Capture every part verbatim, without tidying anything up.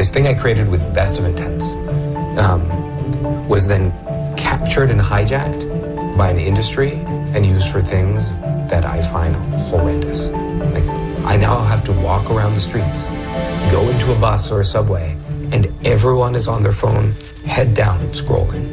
this thing I created with best of intents um, was then captured and hijacked by an industry and used for things that I find horrendous. Like, I now have to walk around the streets, go into a bus or a subway, and everyone is on their phone, head down, scrolling.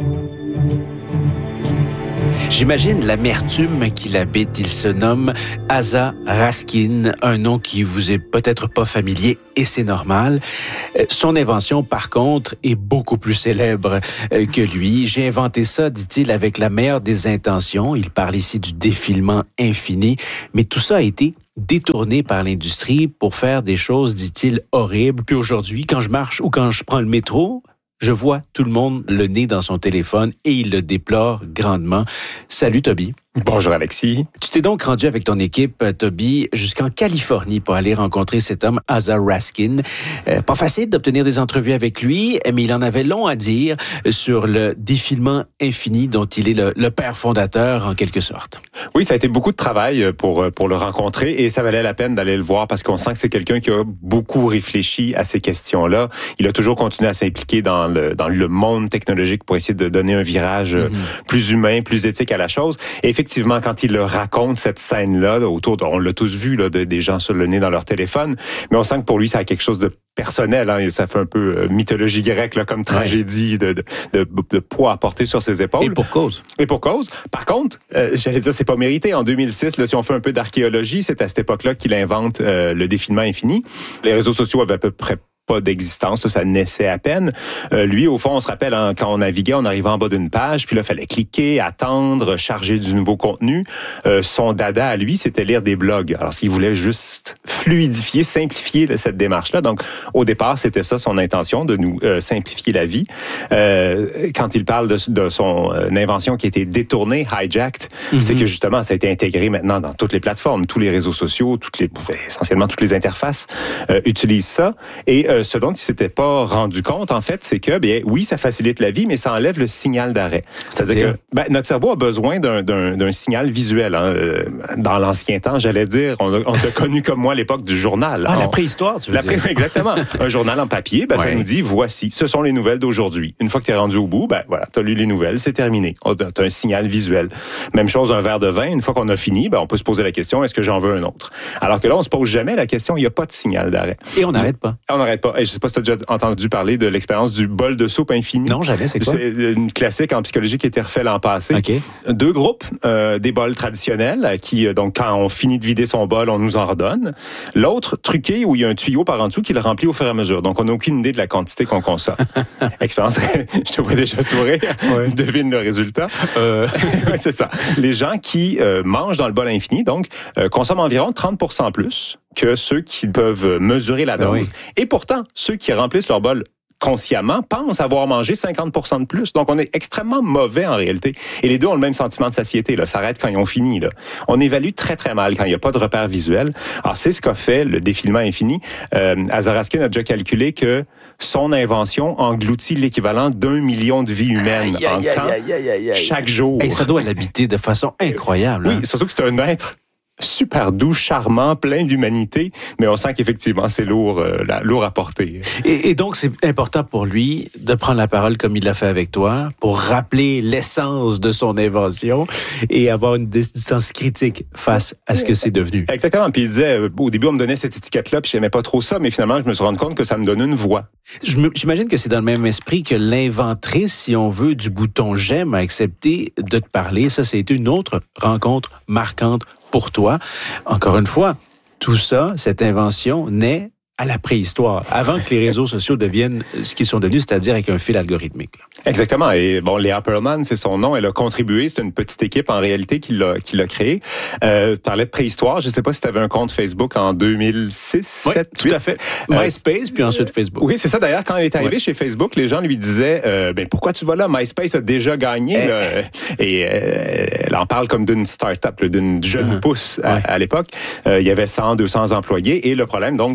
J'imagine l'amertume qu'il habite. Il se nomme Asa Raskin, un nom qui vous est peut-être pas familier, et c'est normal. Son invention, par contre, est beaucoup plus célèbre que lui. J'ai inventé ça, dit-il, avec la meilleure des intentions. Il parle ici du défilement infini, mais tout ça a été détourné par l'industrie pour faire des choses, dit-il, horribles. Puis aujourd'hui, quand je marche ou quand je prends le métro, je vois tout le monde le nez dans son téléphone et il le déplore grandement. Salut Toby. Bonjour Alexis. Tu t'es donc rendu avec ton équipe, Toby, jusqu'en Californie pour aller rencontrer cet homme, Asa Raskin. Euh, pas facile d'obtenir des entrevues avec lui, mais il en avait long à dire sur le défilement infini dont il est le, le père fondateur en quelque sorte. Oui, ça a été beaucoup de travail pour pour le rencontrer et ça valait la peine d'aller le voir parce qu'on sent que c'est quelqu'un qui a beaucoup réfléchi à ces questions-là. Il a toujours continué à s'impliquer dans le dans le monde technologique pour essayer de donner un virage mm-hmm. plus humain, plus éthique à la chose. Et effectivement, quand il raconte cette scène-là, autour de, on l'a tous vu, là, de, des gens sur le nez dans leur téléphone, mais on sent que pour lui, ça a quelque chose de personnel. Hein, ça fait un peu euh, mythologie grecque, là, comme tragédie ouais. de, de, de, de poids à porter sur ses épaules. Et pour cause. Et pour cause. Par contre, euh, j'allais dire, c'est pas mérité. En deux mille six, là, si on fait un peu d'archéologie, c'est à cette époque-là qu'il invente euh, le défilement infini. Les réseaux sociaux avaient à peu près pas d'existence, ça naissait à peine. Euh, lui, au fond, on se rappelle, hein, quand on naviguait, on arrivait en bas d'une page, puis là, il fallait cliquer, attendre, charger du nouveau contenu. Euh, son dada à lui, c'était lire des blogs. Alors, s'il voulait juste fluidifier, simplifier là, cette démarche-là. Donc, au départ, c'était ça son intention, de nous euh, simplifier la vie. Euh, quand il parle de, de son euh, invention qui a été détournée, hijacked, mm-hmm. c'est que justement, ça a été intégré maintenant dans toutes les plateformes, tous les réseaux sociaux, toutes les, essentiellement toutes les interfaces euh, utilisent ça. Et euh, ce dont il s'était pas rendu compte, en fait, c'est que, bien, oui, ça facilite la vie, mais ça enlève le signal d'arrêt. C'est-à-dire que ben, notre cerveau a besoin d'un, d'un, d'un signal visuel. Hein. Dans l'ancien temps, j'allais dire, on, on t'a connu comme moi à l'époque du journal. Ah, on, la préhistoire, tu veux la dire. Pré- exactement. Un journal en papier, ben, ouais. ça nous dit, voici, ce sont les nouvelles d'aujourd'hui. Une fois que tu es rendu au bout, ben voilà, tu as lu les nouvelles, c'est terminé. Tu as un signal visuel. Même chose, un verre de vin, une fois qu'on a fini, ben, on peut se poser la question, est-ce que j'en veux un autre? Alors que là, on se pose jamais la question, il n'y a pas de signal d'arrêt. Et on n'arrête pas. On n'arrête pas. Et je sais pas si tu as déjà entendu parler de l'expérience du bol de soupe infini. Non, jamais, c'est quoi? C'est une classique en psychologie qui a été refaite l'an passé. Okay. Deux groupes, euh, des bols traditionnels, qui, donc, quand on finit de vider son bol, on nous en redonne. L'autre, truqué, où il y a un tuyau par en dessous qui le remplit au fur et à mesure. Donc, on n'a aucune idée de la quantité qu'on consomme. Expérience, je te vois déjà sourire. Ouais. Devine le résultat. Euh... c'est ça. Les gens qui euh, mangent dans le bol infini, donc, euh, consomment environ trente pour cent plus que ceux qui peuvent mesurer la dose. Ben oui. Et pourtant, ceux qui remplissent leur bol consciemment pensent avoir mangé cinquante pour cent de plus. Donc, on est extrêmement mauvais en réalité. Et les deux ont le même sentiment de satiété. Là. Ça arrête quand ils ont fini. Là. On évalue très, très mal quand il n'y a pas de repère visuel. Alors, c'est ce qu'a fait le défilement infini. Euh, Asa Raskin a déjà calculé que son invention engloutit l'équivalent d'un million de vies humaines aïe, en aïe, temps aïe, aïe, aïe, aïe. chaque jour. Et ça doit l'habiter de façon incroyable. Oui, hein? Surtout que c'est un être super doux, charmant, plein d'humanité, mais on sent qu'effectivement, c'est lourd, euh, lourd à porter. Et, et donc, c'est important pour lui de prendre la parole comme il l'a fait avec toi, pour rappeler l'essence de son invention et avoir une distance critique face à ce que c'est devenu. Exactement. Puis il disait, euh, au début, on me donnait cette étiquette-là, puis j'aimais pas trop ça, mais finalement, je me suis rendu compte que ça me donnait une voix. Je me, j'imagine que c'est dans le même esprit que l'inventrice, si on veut, du bouton « j'aime » a accepté de te parler. Ça, c'est une autre rencontre marquante pour toi. Encore une fois, tout ça, cette invention naît à la préhistoire, avant que les réseaux sociaux deviennent ce qu'ils sont devenus, c'est-à-dire avec un fil algorithmique. Là. Exactement. Et bon, Léa Pearlman, c'est son nom. Elle a contribué. C'est une petite équipe en réalité qui l'a qui l'a créé. Euh, parlait de préhistoire. Je ne sais pas si tu avais un compte Facebook en deux mille six, oui, sept, tout huit. à fait. MySpace, euh, puis ensuite Facebook. Oui, c'est ça. D'ailleurs, quand elle est arrivée oui. chez Facebook, les gens lui disaient euh, ben pourquoi tu vas là? MySpace a déjà gagné. Eh. Là. Et euh, elle en parle comme d'une start-up, là, d'une jeune uh-huh. pousse à, ouais. à l'époque. Euh, il y avait cent, deux cents employés. Et le problème, donc, il y avait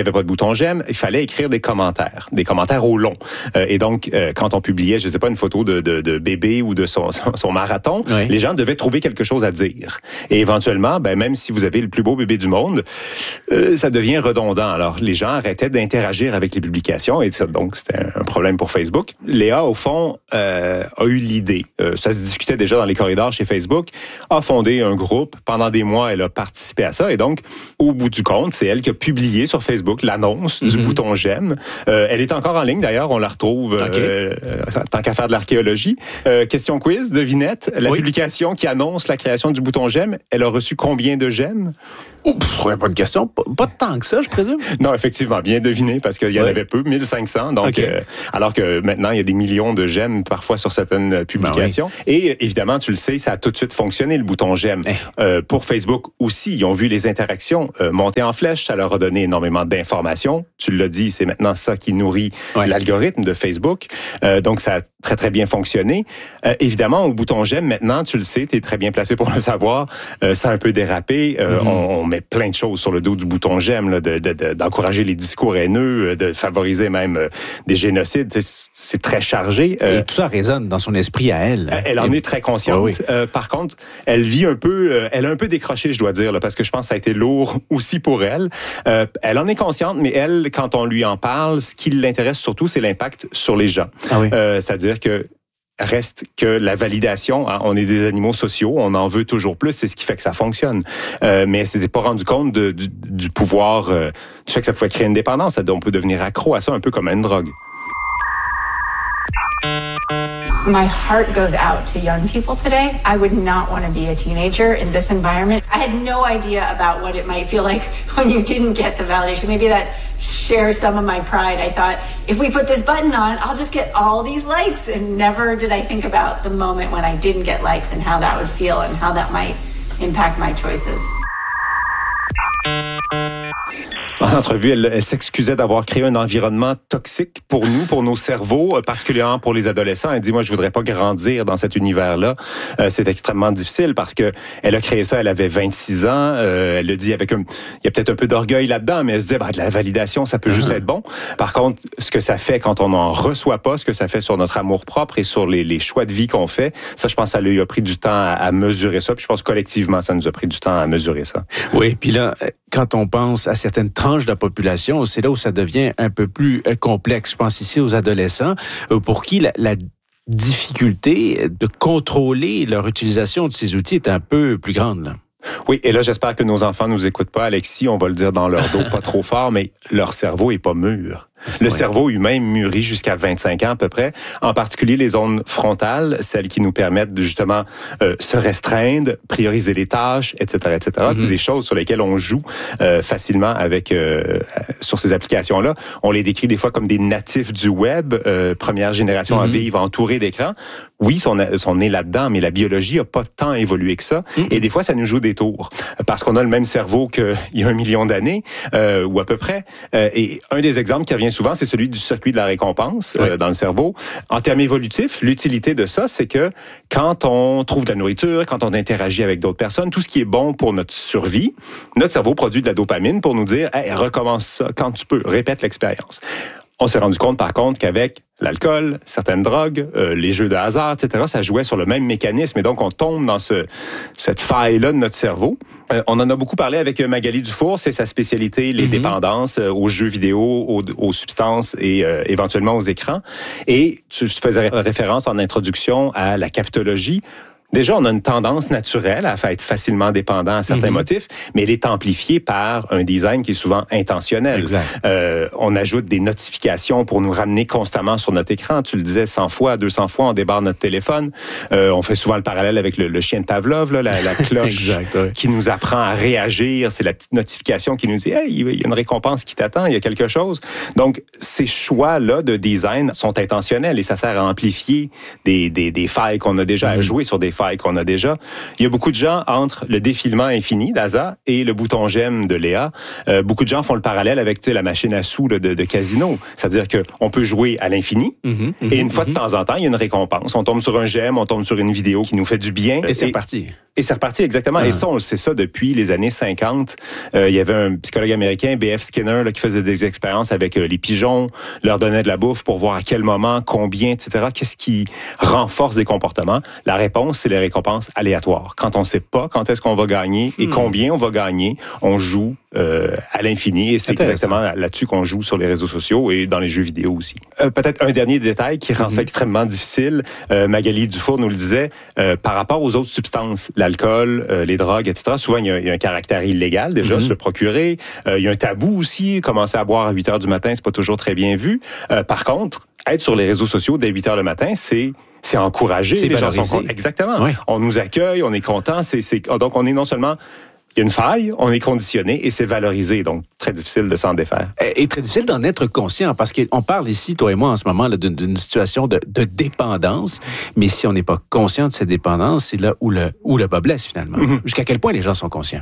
avait pas de bouton j'aime, il fallait écrire des commentaires, des commentaires au long. Euh, et donc, euh, quand on publiait, je sais pas, une photo de, de, de bébé ou de son, son, son marathon, oui. les gens devaient trouver quelque chose à dire. Et éventuellement, ben, même si vous avez le plus beau bébé du monde, euh, ça devient redondant. Alors, les gens arrêtaient d'interagir avec les publications et ça, donc c'était un problème pour Facebook. Léa, au fond, euh, a eu l'idée. Euh, ça se discutait déjà dans les corridors chez Facebook, a fondé un groupe. Pendant des mois, elle a participé à ça. Et donc, au bout du compte, c'est elle qui a publié sur Facebook l'annonce mm-hmm. du bouton j'aime. Euh, elle est encore en ligne, d'ailleurs. On la retrouve okay. euh, tant qu'à faire de l'archéologie. Euh, question quiz, devinette. La oui. publication qui annonce la création du bouton j'aime, elle a reçu combien de j'aime? Oh, pff, pas de question. Pas, pas tant que ça, je présume. Non, effectivement, bien deviné, parce qu'il y en oui. avait peu, mille cinq cents. Donc, okay. euh, alors que maintenant, il y a des millions de j'aime parfois sur certaines publications. Ben oui. Et évidemment, tu le sais, ça a tout de suite fonctionné, le bouton j'aime. Eh. Euh, pour Facebook aussi, ils ont vu les interactions euh, monter en flèche. Ça leur a donné énormément d'informations. Tu l'as dit, c'est maintenant ça qui nourrit ouais. l'algorithme de Facebook. Euh, donc, ça a très, très bien fonctionné. Euh, évidemment, au bouton j'aime, maintenant, tu le sais, tu es très bien placé pour le savoir, euh, ça a un peu dérapé. Euh, mm-hmm. on, on met plein de choses sur le dos du bouton j'aime, là, de, de, de, d'encourager les discours haineux, de favoriser même euh, des génocides. C'est, c'est très chargé. Euh, Et tout ça résonne dans son esprit à elle. Elle en est très consciente. Oui, oui. Euh, par contre, elle vit un peu, euh, elle a un peu décroché, je dois dire, là, parce que je pense que ça a été lourd aussi pour elle. Euh, elle en est consciente, mais elle, quand on lui en parle, ce qui l'intéresse surtout, c'est l'impact sur les gens. Ah oui. euh, c'est-à-dire que reste que la validation, hein, on est des animaux sociaux, on en veut toujours plus, c'est ce qui fait que ça fonctionne. Euh, mais elle s'était pas rendu compte de, du, du pouvoir, euh, du fait que ça pouvait créer une dépendance. On peut devenir accro à ça, un peu comme à une drogue. My heart goes out to young people today. I would not want to be a teenager in this environment. I had no idea about what it might feel like when you didn't get the validation. Maybe that shares some of my pride. I thought, if we put this button on, I'll just get all these likes. And never did I think about the moment when I didn't get likes and how that would feel and how that might impact my choices. En entrevue, elle, elle s'excusait d'avoir créé un environnement toxique pour nous, pour nos cerveaux, particulièrement pour les adolescents. Elle dit, moi, je voudrais pas grandir dans cet univers-là. Euh, c'est extrêmement difficile parce que elle a créé ça, elle avait vingt-six ans. Euh, elle le dit avec un... Il y a peut-être un peu d'orgueil là-dedans, mais elle se dit, bah, de la validation, ça peut juste être bon. Par contre, ce que ça fait quand on n'en reçoit pas, ce que ça fait sur notre amour-propre et sur les, les choix de vie qu'on fait, ça, je pense, ça lui a pris du temps à, à mesurer ça. Puis je pense collectivement, ça nous a pris du temps à mesurer ça. Oui, puis là, quand on pense à certaines tranches de la population, c'est là où ça devient un peu plus complexe. Je pense ici aux adolescents, pour qui la, la difficulté de contrôler leur utilisation de ces outils est un peu plus grande, là. Oui, et là, j'espère que nos enfants nous écoutent pas, Alexis, on va le dire dans leur dos, pas trop fort, mais leur cerveau est pas mûr. Le cerveau humain mûrit jusqu'à vingt-cinq ans à peu près, en particulier les zones frontales, celles qui nous permettent de justement euh, se restreindre, prioriser les tâches, et cetera, et cetera. Mm-hmm. Des choses sur lesquelles on joue euh, facilement avec euh, sur ces applications-là. On les décrit des fois comme des natifs du web, euh, première génération mm-hmm. à vivre entourés d'écrans. Oui, on, a, on est là-dedans, mais la biologie a pas tant évolué que ça. Mm-hmm. Et des fois, ça nous joue des tours parce qu'on a le même cerveau qu'il y a un million d'années euh, ou à peu près. Euh, et un des exemples qui revient souvent, c'est celui du circuit de la récompense oui. euh, dans le cerveau. En termes évolutifs, l'utilité de ça, c'est que quand on trouve de la nourriture, quand on interagit avec d'autres personnes, tout ce qui est bon pour notre survie, notre cerveau produit de la dopamine pour nous dire hey, « recommence ça quand tu peux, répète l'expérience ». On s'est rendu compte, par contre, qu'avec l'alcool, certaines drogues, euh, les jeux de hasard, et cetera, ça jouait sur le même mécanisme. Et donc, on tombe dans ce, cette faille-là de notre cerveau. Euh, on en a beaucoup parlé avec Magali Dufour. C'est sa spécialité, les mm-hmm. dépendances euh, aux jeux vidéo, aux, aux substances et euh, éventuellement aux écrans. Et tu faisais référence en introduction à la captologie. Déjà, on a une tendance naturelle à être facilement dépendant à certains mm-hmm. motifs, mais elle est amplifiée par un design qui est souvent intentionnel. Euh, on ajoute des notifications pour nous ramener constamment sur notre écran. Tu le disais cent fois, deux cents fois, on débarre notre téléphone. Euh, on fait souvent le parallèle avec le, le chien de Pavlov, là, la, la cloche exact, ouais. qui nous apprend à réagir. C'est la petite notification qui nous dit hey, « il y a une récompense qui t'attend, il y a quelque chose ». Donc, ces choix-là de design sont intentionnels et ça sert à amplifier des, des, des failles qu'on a déjà mm-hmm. à jouer sur des failles qu'on a déjà. Il y a beaucoup de gens entre le défilement infini d'Asa et le bouton j'aime de Léa. Euh, beaucoup de gens font le parallèle avec tu sais, la machine à sous là, de, de casino. C'est-à-dire qu'on peut jouer à l'infini mm-hmm, mm-hmm, et une fois mm-hmm. de temps en temps, il y a une récompense. On tombe sur un j'aime, on tombe sur une vidéo qui nous fait du bien. Et c'est reparti. Et c'est reparti, exactement. Ah. Et ça, on sait ça depuis les années cinquante. Euh, il y avait un psychologue américain, B F Skinner, là, qui faisait des expériences avec euh, les pigeons, leur donnait de la bouffe pour voir à quel moment, combien, et cetera. Qu'est-ce qui renforce des comportements? La réponse, c'est les récompenses aléatoires. Quand on ne sait pas quand est-ce qu'on va gagner et hmm. combien on va gagner, on joue euh, à l'infini. Et c'est exactement là-dessus qu'on joue sur les réseaux sociaux et dans les jeux vidéo aussi. Euh, peut-être un dernier détail qui rend mm-hmm. ça extrêmement difficile. Euh, Magali Dufour nous le disait, euh, par rapport aux autres substances, l'alcool, euh, les drogues, et cetera, souvent, il y a, il y a un caractère illégal, déjà, mm-hmm. se le procurer. Euh, il y a un tabou aussi. Commencer à boire à huit heures du matin, c'est pas toujours très bien vu. Euh, par contre, être sur les réseaux sociaux dès huit heures le matin, c'est c'est encouragé. C'est les valorisé. gens sont exactement. Oui. On nous accueille, on est content. C'est, c'est donc on est non seulement il y a une faille, on est conditionné et c'est valorisé, donc très difficile de s'en défaire. Et, et très difficile d'en être conscient, parce qu'on parle ici, toi et moi, en ce moment, là, d'une, d'une situation de, de dépendance, mais si on n'est pas conscient de cette dépendance, c'est là où le, où le bas blesse, finalement. Mm-hmm. Jusqu'à quel point les gens sont conscients?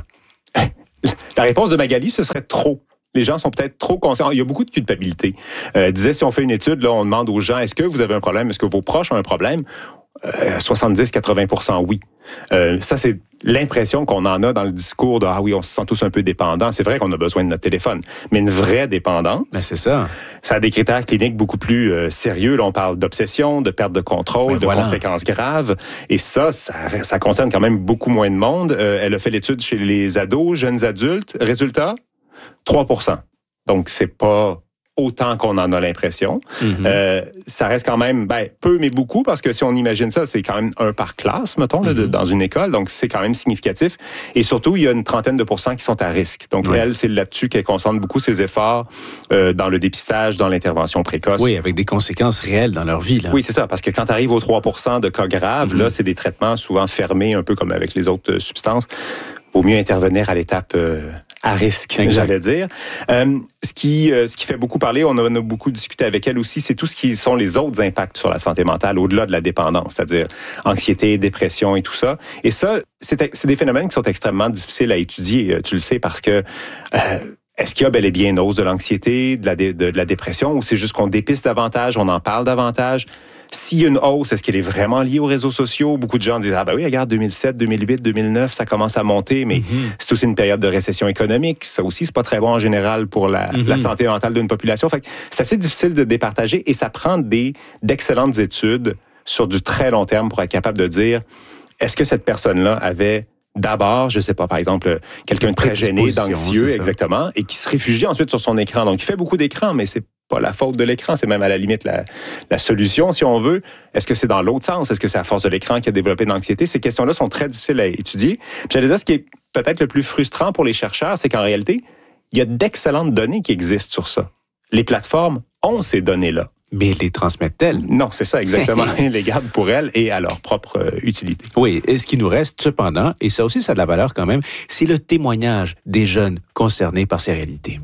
La réponse de Magali, ce serait trop. Les gens sont peut-être trop conscients. Il y a beaucoup de culpabilité. Euh, disait, si on fait une étude, là, on demande aux gens, est-ce que vous avez un problème? Est-ce que vos proches ont un problème? Euh, soixante-dix à quatre-vingts pour cent oui. Euh, ça, c'est l'impression qu'on en a dans le discours de « Ah oui, on se sent tous un peu dépendants ». C'est vrai qu'on a besoin de notre téléphone, mais une vraie dépendance, ben c'est ça. Ça a des critères cliniques beaucoup plus euh, sérieux. Là, on parle d'obsession, de perte de contrôle, ben de voilà. conséquences graves. Et ça, ça, ça concerne quand même beaucoup moins de monde. Euh, elle a fait l'étude chez les ados, jeunes adultes. Résultat, trois pour cent. Donc, c'est pas autant qu'on en a l'impression. Mm-hmm. Euh, ça reste quand même ben, peu, mais beaucoup, parce que si on imagine ça, c'est quand même un par classe, mettons, mm-hmm. là, de, dans une école, donc c'est quand même significatif. Et surtout, il y a une trentaine de pourcents qui sont à risque. Donc, oui. elle, c'est là-dessus qu'elle concentre beaucoup ses efforts euh, dans le dépistage, dans l'intervention précoce. Oui, avec des conséquences réelles dans leur vie. Là. Oui, c'est ça, parce que quand tu arrives aux trois pour cent de cas graves, mm-hmm. là, c'est des traitements souvent fermés, un peu comme avec les autres substances. Vaut mieux intervenir à l'étape euh, à risque, exact. J'allais dire. Euh, ce qui euh, ce qui fait beaucoup parler, on a, on a beaucoup discuté avec elle aussi, c'est tout ce qui sont les autres impacts sur la santé mentale, au-delà de la dépendance, c'est-à-dire anxiété, dépression et tout ça. Et ça, c'est, c'est des phénomènes qui sont extrêmement difficiles à étudier, tu le sais, parce que euh, est-ce qu'il y a bel et bien une hausse de l'anxiété, de la, de, de la dépression, ou c'est juste qu'on dépiste davantage, on en parle davantage? S'il y a une hausse, est-ce qu'elle est vraiment liée aux réseaux sociaux? Beaucoup de gens disent, ah ben oui, regarde, deux mille sept, deux mille huit, deux mille neuf, ça commence à monter, mais mm-hmm. c'est aussi une période de récession économique. Ça aussi, c'est pas très bon en général pour la, mm-hmm. la santé mentale d'une population. Fait que c'est assez difficile de départager et ça prend des, d'excellentes études sur du très long terme pour être capable de dire, est-ce que cette personne-là avait d'abord, je sais pas, par exemple, quelqu'un de très gêné, d'anxieux, exactement, et qui se réfugie ensuite sur son écran. Donc, il fait beaucoup d'écran, mais c'est pas la faute de l'écran, c'est même à la limite la, la solution, si on veut. Est-ce que c'est dans l'autre sens? Est-ce que c'est à force de l'écran qui a développé de l'anxiété? Ces questions-là sont très difficiles à étudier. Puis j'allais dire, ce qui est peut-être le plus frustrant pour les chercheurs, c'est qu'en réalité, il y a d'excellentes données qui existent sur ça. Les plateformes ont ces données-là. Mais les transmettent-elles? Non, c'est ça, exactement. Ils les gardent pour elles et à leur propre euh, utilité. Oui, et ce qui nous reste, cependant, et ça aussi, ça a de la valeur quand même, c'est le témoignage des jeunes concernés par ces réalités.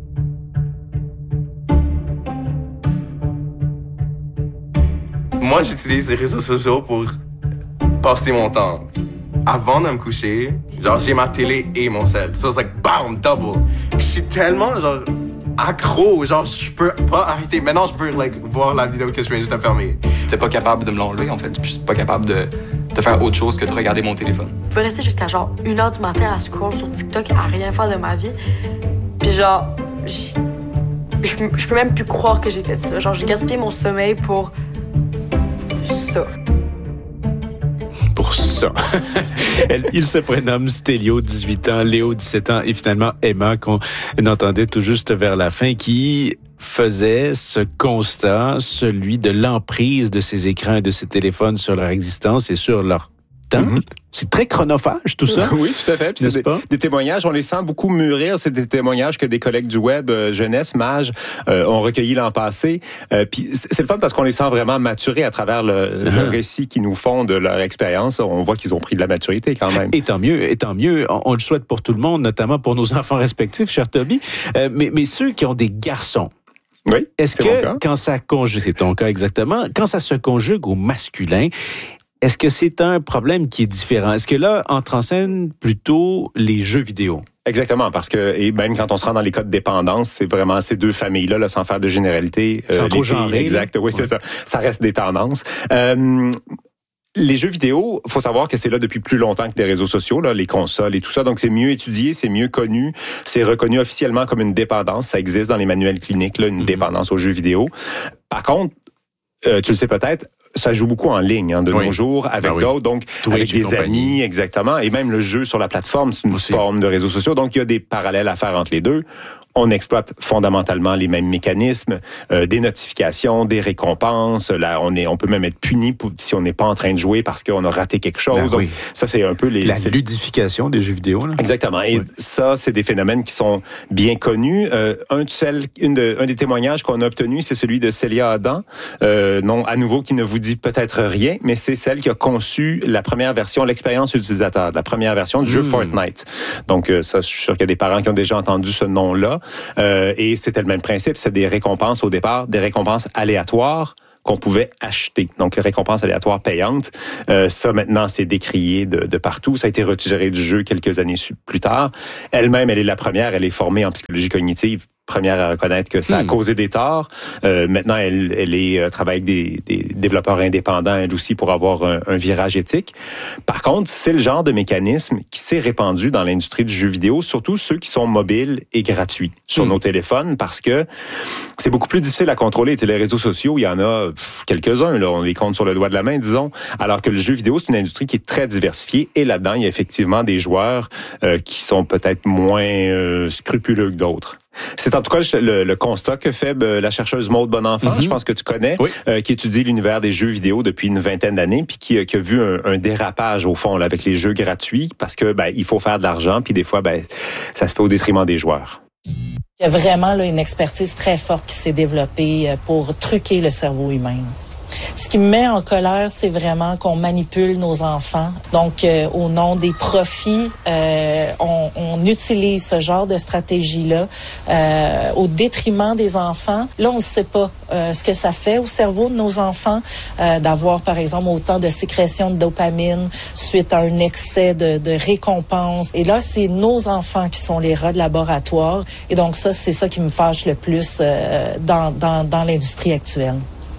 Moi, j'utilise les réseaux sociaux pour passer mon temps. Avant de me coucher, genre, j'ai ma télé et mon cell. So, it's like, bam, double. Je suis tellement, genre, accro. Genre, je peux pas arrêter. Maintenant, je veux, like, voir la vidéo que je viens juste de fermer. T'es pas capable de me l'enlever, en fait. Je suis pas capable de, de faire autre chose que de regarder mon téléphone. Je peux rester jusqu'à, genre, une heure du matin à scroll sur TikTok à rien faire de ma vie. Puis, genre, je, je peux même plus croire que j'ai fait ça. Genre, j'ai gaspillé mon sommeil pour... ça. Pour ça. Il se prénomme Stélio, dix-huit ans, Léo, dix-sept ans, et finalement Emma, qu'on entendait tout juste vers la fin, qui faisait ce constat, celui de l'emprise de ces écrans et de ces téléphones sur leur existence et sur leur temps. Mm-hmm. C'est très chronophage, tout ça. Oui, tout à fait. Puis c'est des, des témoignages, on les sent beaucoup mûrir. C'est des témoignages que des collègues du web, euh, Jeunesse, Mage, euh, ont recueillis l'an passé. Euh, puis c'est le fun parce qu'on les sent vraiment maturer à travers le, uh-huh. le récit qu'ils nous font de leur expérience. On voit qu'ils ont pris de la maturité quand même. Et tant mieux, et tant mieux. On, on le souhaite pour tout le monde, notamment pour nos enfants respectifs, cher Toby. Euh, mais, mais ceux qui ont des garçons, oui, est-ce c'est que quand ça conjugue, c'est ton cas exactement, quand ça se conjugue au masculin, Est-ce que c'est un problème qui est différent? Est-ce que là, entre en scène plutôt les jeux vidéo? Exactement, parce que et même quand on se rend dans les cas de dépendance, c'est vraiment ces deux familles-là, là, sans faire de généralité. Sans euh, trop genrer. Exact, oui, ouais. C'est ça. Ça reste des tendances. Euh, Les jeux vidéo, faut savoir que c'est là depuis plus longtemps que les réseaux sociaux, là, les consoles et tout ça. Donc, c'est mieux étudié, c'est mieux connu. C'est reconnu officiellement comme une dépendance. Ça existe dans les manuels cliniques, là, une mm-hmm. dépendance aux jeux vidéo. Par contre, euh, tu le sais peut-être, ça joue beaucoup en ligne hein, de oui. nos jours, avec ben d'autres, oui. donc Twitch avec des amis, exactement. Et même le jeu sur la plateforme, c'est une Aussi. forme de réseaux sociaux. Donc, il y a des parallèles à faire entre les deux. On exploite fondamentalement les mêmes mécanismes, euh, des notifications, des récompenses. Là, on est, on peut même être puni pour, si on n'est pas en train de jouer parce qu'on a raté quelque chose. Ben, Donc, oui. ça, c'est un peu les... La ludification des jeux vidéo. Là. Exactement. Et oui. ça, c'est des phénomènes qui sont bien connus. Euh, un, de celles, une de, un des témoignages qu'on a obtenu, c'est celui de Célia Adam. Euh, non, à nouveau, qui ne vous dit peut-être rien, mais c'est celle qui a conçu la première version, l'expérience utilisateur, la première version du mmh. jeu Fortnite. Donc, euh, ça, je suis sûr qu'il y a des parents qui ont déjà entendu ce nom-là. Euh, et c'était le même principe, c'est des récompenses au départ, des récompenses aléatoires qu'on pouvait acheter. Donc, les récompenses aléatoires payantes. Euh, ça, maintenant, c'est décrié de, de partout. Ça a été retiré du jeu quelques années plus tard. Elle-même, elle est la première, elle est formée en psychologie cognitive, première à reconnaître que ça a hmm. causé des torts. Euh, maintenant, elle, elle est euh, travaille avec des, des développeurs indépendants, elle aussi, pour avoir un, un virage éthique. Par contre, c'est le genre de mécanisme qui s'est répandu dans l'industrie du jeu vidéo, surtout ceux qui sont mobiles et gratuits sur hmm. nos téléphones, parce que c'est beaucoup plus difficile à contrôler. Tu sais, les réseaux sociaux, il y en a pff, quelques-uns, là, on les compte sur le doigt de la main, disons, alors que le jeu vidéo, c'est une industrie qui est très diversifiée, et là-dedans, il y a effectivement des joueurs euh, qui sont peut-être moins euh, scrupuleux que d'autres. C'est en tout cas le, le constat que fait la chercheuse Maude Bonenfant, mm-hmm. je pense que tu connais, oui. euh, qui étudie l'univers des jeux vidéo depuis une vingtaine d'années, puis qui, qui a vu un, un dérapage au fond là, avec les jeux gratuits, parce que ben il faut faire de l'argent, puis des fois ben ça se fait au détriment des joueurs. Il y a vraiment là, une expertise très forte qui s'est développée pour truquer le cerveau humain. Ce qui me met en colère, c'est vraiment qu'on manipule nos enfants. Donc, euh, au nom des profits, euh, on, on utilise ce genre de stratégie-là euh, au détriment des enfants. Là, on ne sait pas euh, ce que ça fait au cerveau de nos enfants euh, d'avoir, par exemple, autant de sécrétion de dopamine suite à un excès de, de récompense. Et là, c'est nos enfants qui sont les rats de laboratoire. Et donc, ça, c'est ça qui me fâche le plus euh, dans, dans, dans l'industrie actuelle.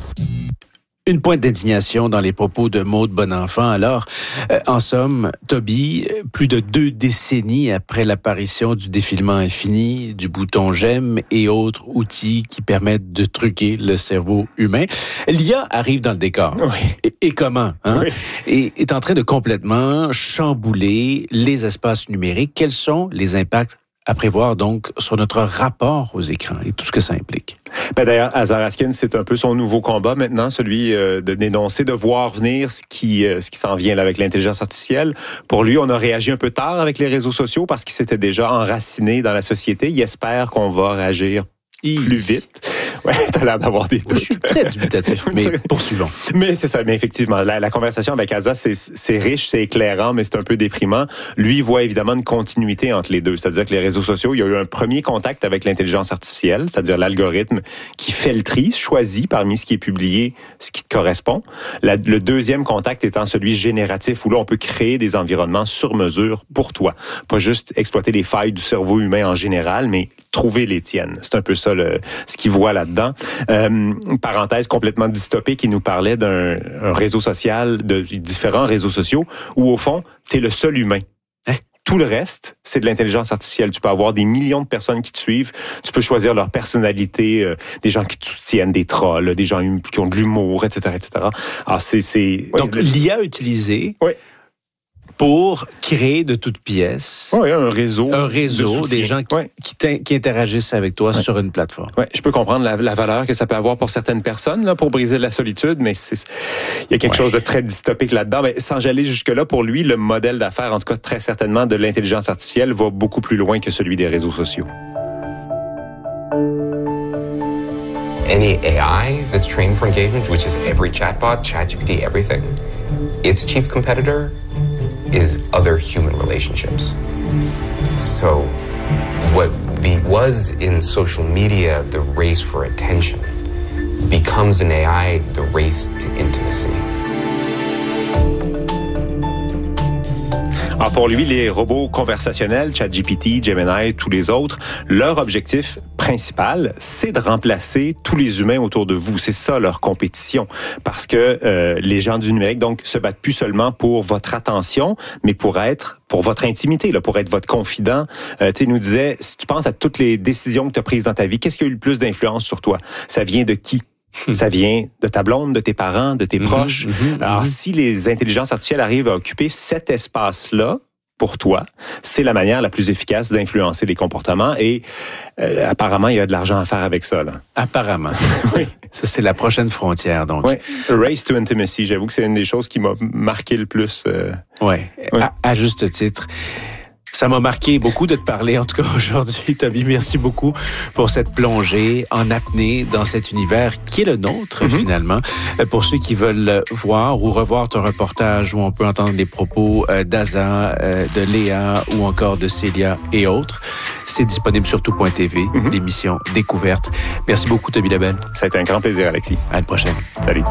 Une pointe d'indignation dans les propos de Maude Bonenfant. Alors, euh, en somme, Toby, plus de deux décennies après l'apparition du défilement infini, du bouton j'aime et autres outils qui permettent de truquer le cerveau humain, l'I A arrive dans le décor. Oui. Et, et comment? Hein? Oui. Et est en train de complètement chambouler les espaces numériques. Quels sont les impacts à prévoir donc sur notre rapport aux écrans et tout ce que ça implique? Ben d'ailleurs, Aza Raskin, c'est un peu son nouveau combat maintenant, celui euh, de dénoncer, de voir venir ce qui euh, ce qui s'en vient là, avec l'intelligence artificielle. Pour lui, on a réagi un peu tard avec les réseaux sociaux parce qu'il s'était déjà enraciné dans la société. Il espère qu'on va réagir plus vite. Ouais, t'as l'air d'avoir des doutes. Je suis très dubitatif, mais poursuivons. Mais c'est ça, mais effectivement, la, la conversation avec Aza, c'est, c'est riche, c'est éclairant, mais c'est un peu déprimant. Lui, il voit évidemment une continuité entre les deux. C'est-à-dire que les réseaux sociaux, il y a eu un premier contact avec l'intelligence artificielle, c'est-à-dire l'algorithme qui fait le tri, choisit parmi ce qui est publié, ce qui te correspond. La, le deuxième contact étant celui génératif, où là, on peut créer des environnements sur mesure pour toi. Pas juste exploiter les failles du cerveau humain en général, mais trouver les tiennes. C'est un peu ça, le, ce qu'il voit là-dedans. Euh, parenthèse complètement dystopique, il nous parlait d'un un réseau social, de différents réseaux sociaux, où au fond, t'es le seul humain. Hein? Tout le reste, c'est de l'intelligence artificielle. Tu peux avoir des millions de personnes qui te suivent. Tu peux choisir leur personnalité, euh, des gens qui te soutiennent, des trolls, des gens qui ont de l'humour, et cetera, et cetera. Alors, c'est... c'est Donc, ouais, l'I A utilisée... Oui. Pour créer de toutes pièces oui, un réseau, un réseau de des gens qui, ouais. qui, qui interagissent avec toi ouais. sur une plateforme. Ouais, je peux comprendre la, la valeur que ça peut avoir pour certaines personnes là, pour briser la solitude, mais c'est, il y a quelque ouais. chose de très dystopique là-dedans. Mais sans aller jusque-là, pour lui, le modèle d'affaires, en tout cas très certainement, de l'intelligence artificielle va beaucoup plus loin que celui des réseaux sociaux. Any A I that's trained for engagement, which is every chatbot, ChatGPT, everything, its chief competitor is other human relationships. So what be, was in social media the race for attention becomes in A I the race to intimacy. Alors pour lui, les robots conversationnels, ChatGPT, Gemini, tous les autres, leur objectif principal, c'est de remplacer tous les humains autour de vous. C'est ça leur compétition. Parce que euh, les gens du numérique, donc, se battent plus seulement pour votre attention, mais pour être, pour votre intimité, là, pour être votre confident. Euh, tu sais, il nous disait, si tu penses à toutes les décisions que tu as prises dans ta vie, qu'est-ce qui a eu le plus d'influence sur toi? Ça vient de qui? Ça vient de ta blonde, de tes parents, de tes mmh, proches. Mmh, Alors, mmh. si les intelligences artificielles arrivent à occuper cet espace-là, pour toi, c'est la manière la plus efficace d'influencer les comportements et euh, apparemment, il y a de l'argent à faire avec ça. Là. Apparemment. Oui. Ça, c'est la prochaine frontière, donc. Oui. Race to Intimacy, j'avoue que c'est une des choses qui m'a marqué le plus. Euh... Oui, ouais. à, à juste titre. Ça m'a marqué beaucoup de te parler, en tout cas aujourd'hui, Tommy. Merci beaucoup pour cette plongée en apnée dans cet univers qui est le nôtre, mm-hmm. finalement. Pour ceux qui veulent voir ou revoir ton reportage où on peut entendre les propos d'Aza, de Léa ou encore de Célia et autres, c'est disponible sur tout point t v, mm-hmm. l'émission Découverte. Merci beaucoup, Tommy Lebel. Ça a été un grand plaisir, Alexis. À la prochaine. Salut.